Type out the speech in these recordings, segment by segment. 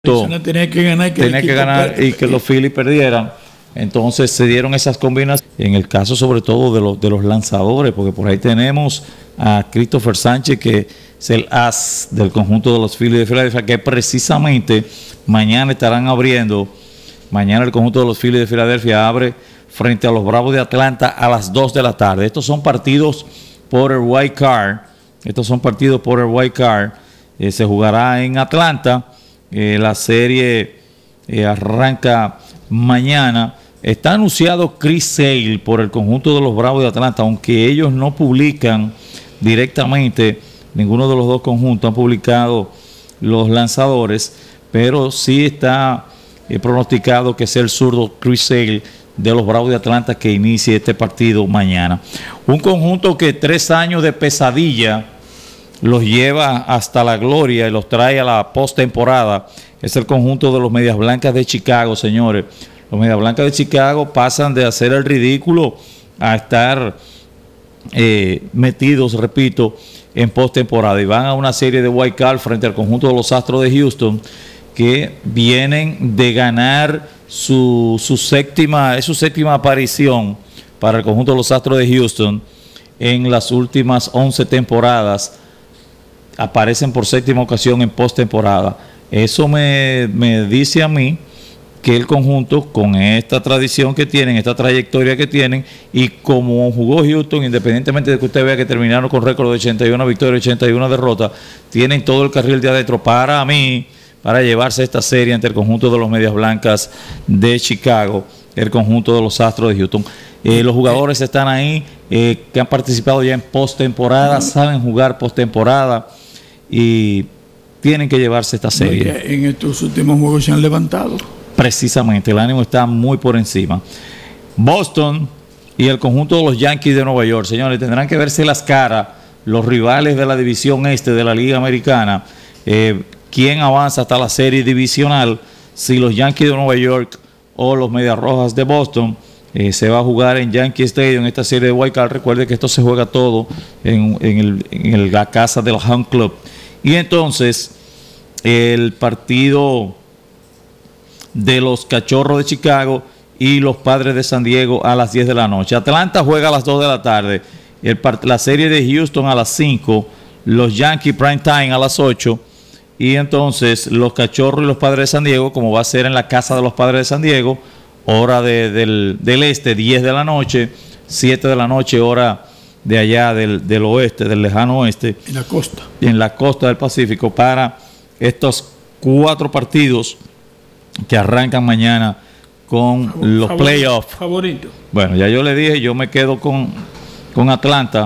Tenía que ganar y que los Phillies perdieran. Entonces se dieron esas combinaciones en el caso sobre todo de los lanzadores, porque por ahí tenemos a Christopher Sánchez, que es el as del conjunto de los Phillies de Filadelfia, que precisamente mañana estarán abriendo. Mañana el conjunto de los Phillies de Filadelfia abre frente a los Bravos de Atlanta a las 2 de la tarde. Estos son partidos por el wild card. Se jugará en Atlanta. La serie arranca mañana. Está anunciado Chris Sale por el conjunto de los Bravos de Atlanta, aunque ellos no publican directamente, ninguno de los dos conjuntos han publicado los lanzadores, pero sí está pronosticado que sea el zurdo Chris Sale de los Bravos de Atlanta que inicie este partido mañana. Un conjunto que 3 años de pesadilla los lleva hasta la gloria y los trae a la postemporada. Es el conjunto de los Medias Blancas de Chicago, señores. Los Medias Blancas de Chicago pasan de hacer el ridículo a estar metidos, repito, en postemporada. Y van a una serie de wild card frente al conjunto de los Astros de Houston, que vienen de ganar su séptima aparición para el conjunto de los Astros de Houston en las últimas 11 temporadas. Aparecen por 7ª ocasión en postemporada. Eso me dice a mí que el conjunto, con esta tradición que tienen, esta trayectoria que tienen, y como jugó Houston, independientemente de que usted vea que terminaron con récord de 81 victorias y 81 derrotas, tienen todo el carril de adentro para llevarse esta serie ante el conjunto de los Medias Blancas de Chicago, el conjunto de los Astros de Houston. Los jugadores están ahí, que han participado ya en postemporada, saben jugar postemporada y tienen que llevarse esta serie. En estos últimos juegos se han levantado. Precisamente, el ánimo está muy por encima. Boston y el conjunto de los Yankees de Nueva York, señores, tendrán que verse las caras los rivales de la división este de la Liga Americana. ¿Quién avanza hasta la serie divisional? Si los Yankees de Nueva York o los Medias Rojas de Boston. Se va a jugar en Yankee Stadium esta serie de wild card. Recuerde que esto se juega todo en la casa del Home Club. Y entonces el partido de los Cachorros de Chicago y los Padres de San Diego a las 10 de la noche. Atlanta juega a las 2 de la tarde. La serie de Houston a las 5. Los Yankees prime time a las 8. Y entonces los Cachorros y los Padres de San Diego, como va a ser en la casa de los Padres de San Diego, hora del este, 10 de la noche, 7 de la noche, hora de allá del oeste, del lejano oeste. En la costa del Pacífico, para estos 4 partidos que arrancan mañana con los playoffs. Favorito. Bueno, ya yo le dije, yo me quedo con Atlanta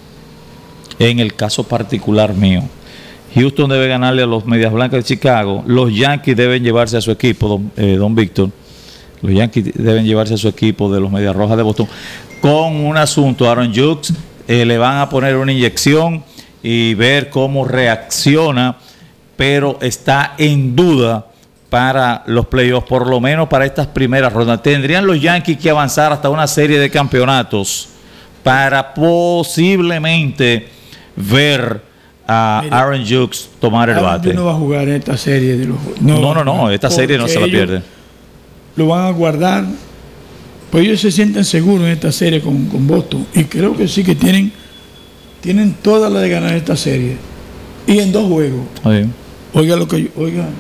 en el caso particular mío. Houston debe ganarle a los Medias Blancas de Chicago. Los Yankees deben llevarse a su equipo, don Víctor. Los Yankees deben llevarse a su equipo de los Medias Rojas de Boston. Con un asunto, Aaron Judge, le van a poner una inyección y ver cómo reacciona, pero está en duda para los playoffs, por lo menos para estas primeras rondas. Tendrían los Yankees que avanzar hasta una serie de campeonatos para posiblemente ver a Aaron Judge tomar el bate. No va a jugar en esta serie de los... No, esta serie no se la pierde. Lo van a guardar, pues ellos se sienten seguros en esta serie con Boston, y creo que sí que tienen toda la de ganar esta serie, y en 2 juegos. Oiga lo que